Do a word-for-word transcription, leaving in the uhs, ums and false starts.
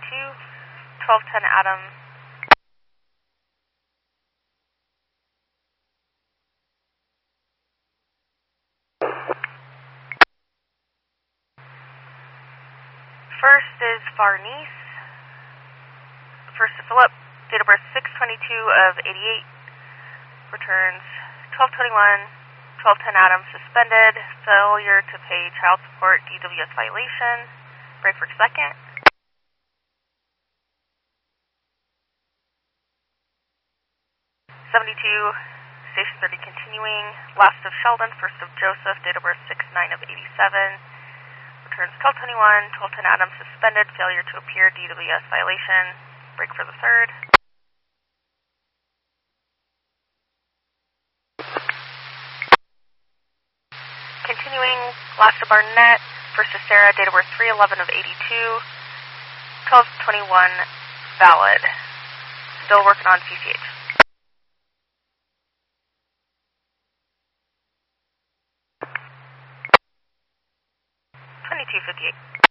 eighty-two, twelve ten Adam. First is Farnice. First to Philip, date of birth six twenty-two of eighty-eight. Returns twelve twenty-one, twelve ten Adam, suspended, failure to pay child support, D W S violation. Break for second. seventy-two, station thirty continuing. Last of Sheldon, first of Joseph, date of birth six nine of eighty-seven. Returns twelve twenty-one, twelve ten Adam, suspended, failure to appear, D W S violation. Break for the third. Continuing, last of Barnett, first of Sarah, date of birth three eleven of eighty-two. twelve twenty-one, valid. Still working on C C H. twenty-two fifty-eight.